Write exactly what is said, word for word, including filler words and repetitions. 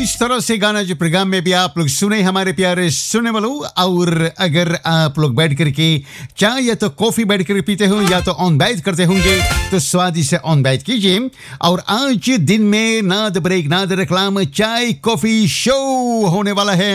इस तरह से गाना जो प्रोग्राम में भी आप लोग सुने हमारे प्यारे सुनने वालों, और अगर आप लोग बैठ करके चाय या तो कॉफी बैठ कर पीते हो या तो ऑन बैठ करते होंगे तो स्वादिष्ट से ऑन बैठ कीजिए। और आज दिन में ना द ब्रेक ना द रिक्लाम, चाय कॉफी शो होने वाला है